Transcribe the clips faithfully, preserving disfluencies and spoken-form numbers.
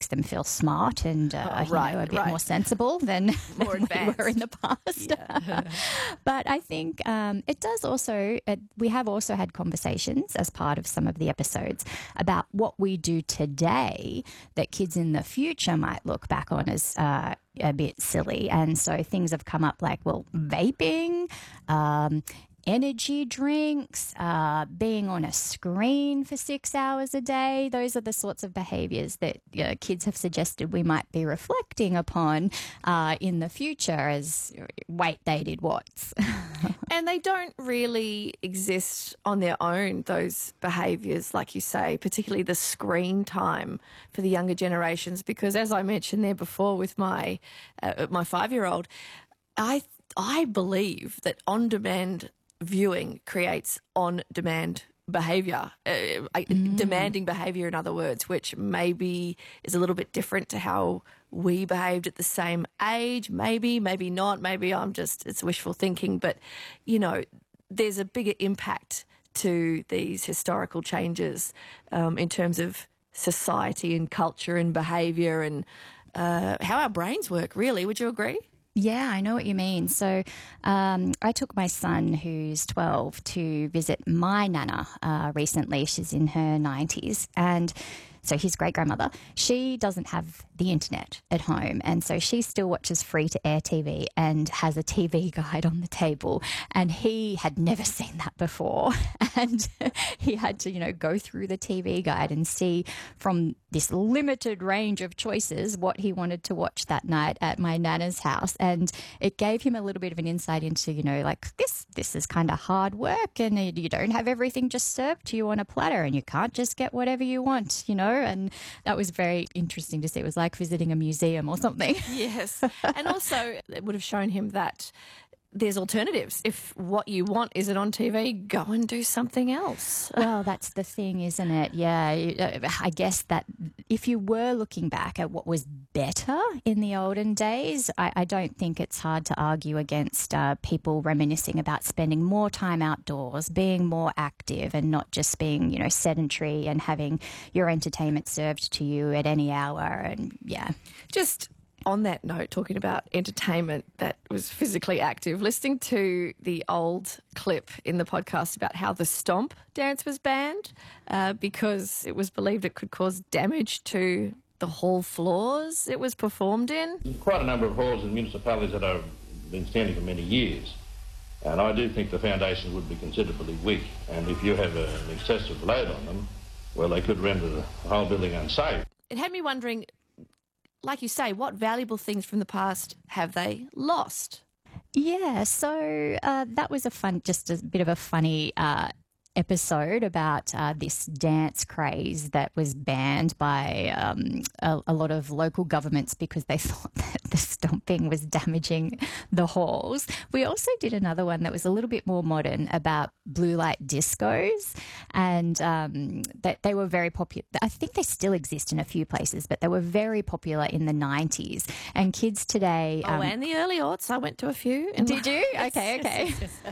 makes them feel smart and uh, Oh, you right, know, a bit right. more sensible than, More than we were in the advanced. past. But I think um, it does also, uh, we have also had conversations as part of some of the episodes about what we do today that kids in the future might look back on as uh, a bit silly. And so things have come up like, well, vaping, um, energy drinks, uh, being on a screen for six hours a day. Those are the sorts of behaviours that you know, kids have suggested we might be reflecting upon uh, in the future as, wait, they did what? And they don't really exist on their own, those behaviours, like you say, particularly the screen time for the younger generations, because as I mentioned there before with my uh, my five-year-old, I I believe that on-demand viewing creates on-demand behaviour, uh, mm. demanding behaviour, in other words, which maybe is a little bit different to how we behaved at the same age. Maybe, maybe not. Maybe I'm just, it's wishful thinking. But, you know, there's a bigger impact to these historical changes um, in terms of society and culture and behaviour and uh, how our brains work, really. Would you agree? Yeah, I know what you mean. So um, I took my son, who's twelve, to visit my nana uh, recently. She's in her nineties. And so his great-grandmother, she doesn't have the internet at home. And so she still watches free-to-air T V and has a T V guide on the table. And he had never seen that before. And he had to, you know, go through the T V guide and see from this limited range of choices what he wanted to watch that night at my nana's house. And it gave him a little bit of an insight into, you know, like this, this is kind of hard work and you don't have everything just served to you on a platter and you can't just get whatever you want, you know. And that was very interesting to see. It was like visiting a museum or something. Yes. And also it would have shown him that there's alternatives. If what you want isn't on T V, go and do something else. Well, that's the thing, isn't it? Yeah, I guess that if you were looking back at what was better in the olden days, I, I don't think it's hard to argue against uh, people reminiscing about spending more time outdoors, being more active and not just being, you know, sedentary and having your entertainment served to you at any hour. And yeah. Just on that note, talking about entertainment that was physically active, listening to the old clip in the podcast about how the stomp dance was banned uh, because it was believed it could cause damage to the hall floors it was performed in. There's quite a number of halls in municipalities that have been standing for many years, and I do think the foundations would be considerably weak, and if you have a, an excessive load on them, well, they could render the whole building unsafe. It had me wondering, like you say, what valuable things from the past have they lost? Yeah, so uh, that was a fun, just a bit of a funny uh, episode about uh, this dance craze that was banned by um, a, a lot of local governments because they thought that the stomping was damaging the halls. We also did another one that was a little bit more modern about blue light discos, and um, that they were very popular. I think they still exist in a few places, but they were very popular in the nineties. And kids today... Oh, um, and the early aughts. I went to a few. Did you? Okay, okay.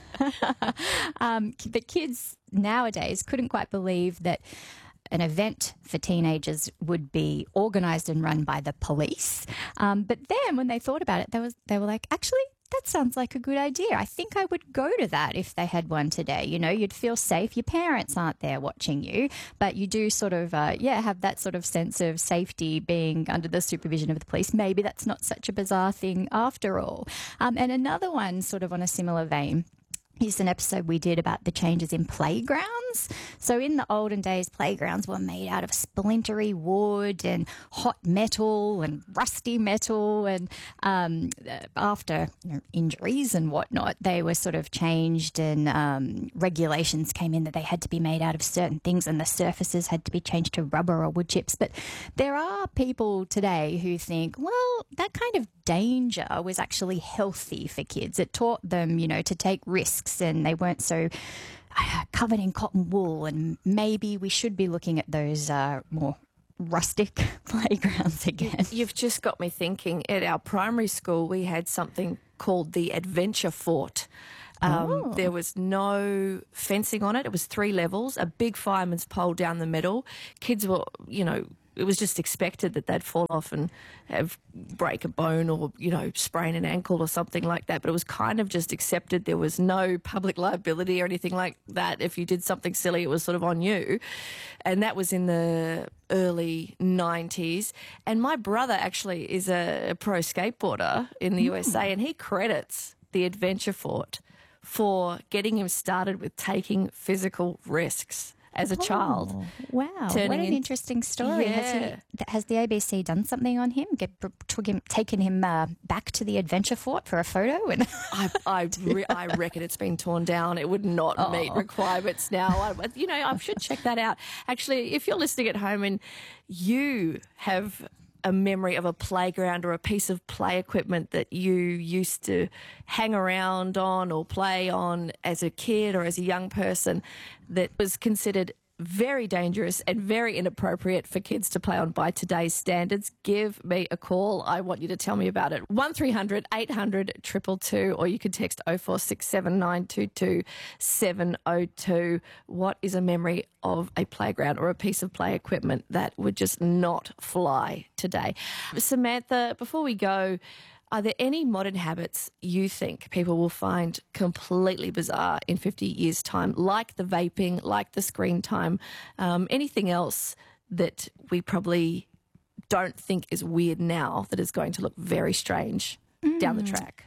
um, but kids nowadays couldn't quite believe that an event for teenagers would be organised and run by the police. Um, but then when they thought about it, they, was, they were like, actually, that sounds like a good idea. I think I would go to that if they had one today. You know, you'd feel safe. Your parents aren't there watching you, but you do sort of, uh, yeah, have that sort of sense of safety being under the supervision of the police. Maybe that's not such a bizarre thing after all. Um, and another one sort of on a similar vein is an episode we did about the changes in playgrounds. So in the olden days, playgrounds were made out of splintery wood and hot metal and rusty metal. And um, after you know, injuries and whatnot, they were sort of changed and um, regulations came in that they had to be made out of certain things and the surfaces had to be changed to rubber or wood chips. But there are people today who think, well, that kind of danger was actually healthy for kids. It taught them, you know, to take risks and they weren't so uh, covered in cotton wool, and maybe we should be looking at those uh, more rustic playgrounds again. You've just got me thinking. At our primary school, we had something called the Adventure Fort. Um, Oh. There was no fencing on it. It was three levels, a big fireman's pole down the middle. Kids were, you know, it was just expected that they'd fall off and have break a bone or, you know, sprain an ankle or something like that. But it was kind of just accepted. There was no public liability or anything like that. If you did something silly, it was sort of on you. And that was in the early nineties. And my brother actually is a, a pro skateboarder in the mm. U S A, and he credits the Adventure Fort for getting him started with taking physical risks as a oh, child. Wow, what an in, interesting story. Yeah. Has, he, has the A B C done something on him, Get, took him taken him uh, back to the Adventure Fort for a photo? And I, I, re- I reckon it's been torn down. It would not oh. meet requirements now. I, you know, I should check that out. Actually, if you're listening at home and you have a memory of a playground or a piece of play equipment that you used to hang around on or play on as a kid or as a young person that was considered very dangerous and very inappropriate for kids to play on by today's standards, give me a call. I want you to tell me about it. one three hundred eight hundred two two two, or you can text oh four six seven nine two two seven oh two. What is a memory of a playground or a piece of play equipment that would just not fly today? Samantha, before we go, are there any modern habits you think people will find completely bizarre in fifty years' time, like the vaping, like the screen time, um, anything else that we probably don't think is weird now that is going to look very strange mm. down the track?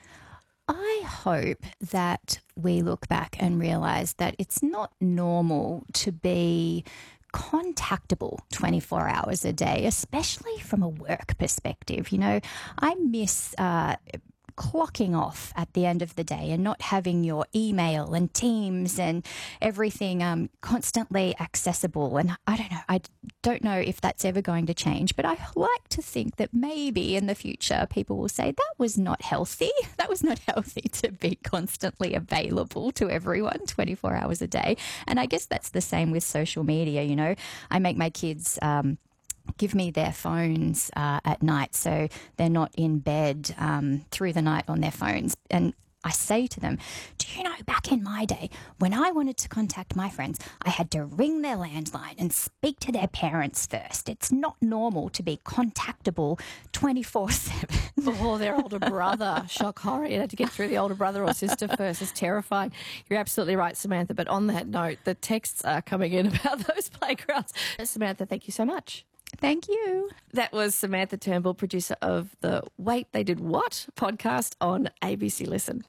I hope that we look back and realise that it's not normal to be contactable twenty-four hours a day, especially from a work perspective. You know, I miss uh, clocking off at the end of the day and not having your email and Teams and everything um, constantly accessible. And I don't know, I don't know if that's ever going to change, but I like to think that maybe in the future people will say that was not healthy. That was not healthy to be constantly available to everyone twenty-four hours a day. And I guess that's the same with social media. You know, I make my kids um, give me their phones uh, at night so they're not in bed um, through the night on their phones. And I say to them, do you know, back in my day, when I wanted to contact my friends, I had to ring their landline and speak to their parents first. It's not normal to be contactable twenty-four seven. Or their older brother. Shock horror. You had to get through the older brother or sister first. It's terrifying. You're absolutely right, Samantha. But on that note, the texts are coming in about those playgrounds. Samantha, thank you so much. Thank you. That was Samantha Turnbull, producer of the Wait, They Did What podcast on A B C Listen.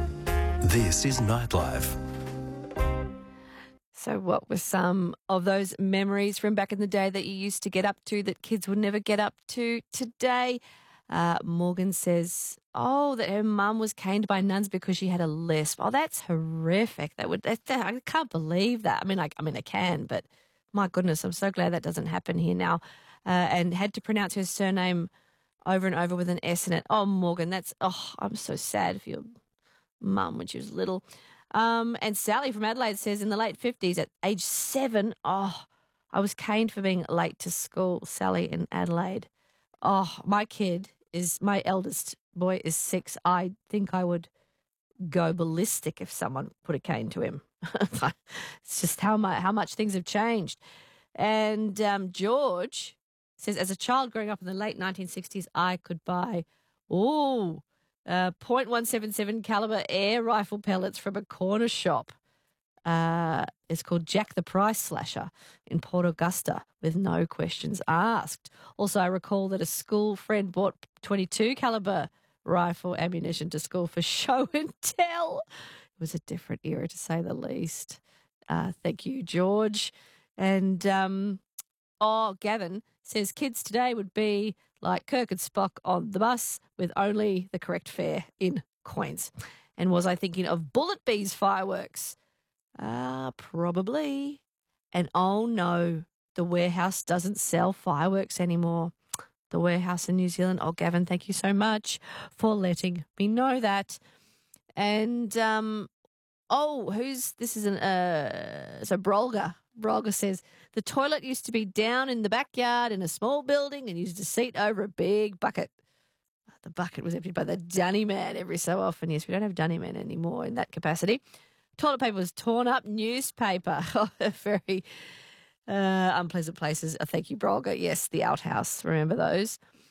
This is Nightlife. So what were some of those memories from back in the day that you used to get up to that kids would never get up to today? Uh, Morgan says, oh, that her mum was caned by nuns because she had a lisp. Oh, that's horrific. That would that, that, I can't believe that. I mean, I, I mean, I can, but my goodness, I'm so glad that doesn't happen here now. Uh, and had to pronounce her surname over and over with an S in it. Oh, Morgan, that's, oh, I'm so sad for your mum when she was little. Um, and Sally from Adelaide says, in the late fifties, at age seven, oh, I was caned for being late to school. Sally in Adelaide. Oh, my kid is, my eldest boy is six. I think I would go ballistic if someone put a cane to him. It's just how much, how much things have changed. And um, George says, as a child growing up in the late nineteen sixties, I could buy, oh, uh, point one seven seven caliber air rifle pellets from a corner shop. Uh, it's called Jack the Price Slasher in Port Augusta with no questions asked. Also, I recall that a school friend bought twenty-two caliber rifle ammunition to school for show and tell. It was a different era, to say the least. Uh, thank you, George. And, um, oh, Gavin says kids today would be like Kirk and Spock on the bus with only the correct fare in coins. And was I thinking of Bullet Bees fireworks? Uh, probably. And oh no, the warehouse doesn't sell fireworks anymore. The warehouse in New Zealand. Oh, Gavin, thank you so much for letting me know that. And, um, oh, who's, this is an, uh, so Brolga. Brolga says, the toilet used to be down in the backyard in a small building and used to seat over a big bucket. The bucket was emptied by the dunny man every so often. Yes, we don't have dunny men anymore in that capacity. Toilet paper was torn up newspaper. Oh, very, Uh, unpleasant places. Oh, thank you, Brolga. Yes, the outhouse. Remember those?